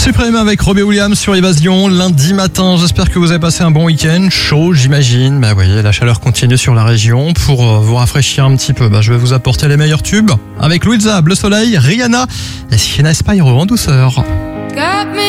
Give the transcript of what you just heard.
Suprême avec Robbie Williams sur Évasion, lundi matin. J'espère que vous avez passé un bon week-end, chaud j'imagine. Vous voyez, la chaleur continue sur la région. Pour vous rafraîchir un petit peu, je vais vous apporter les meilleurs tubes avec Louisa, Bleu Soleil, Rihanna et Sienna Spyro en douceur.